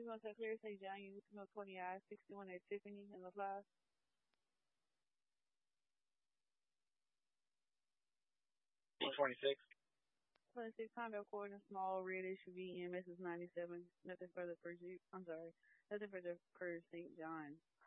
You want to say Claire St. John, you know, 20I, 61 at Tiffany in the Plaza. 126. 26 Honda Accord and small red SUV EMS is 97. Nothing further per Jeep. I'm sorry. Nothing further per St. John.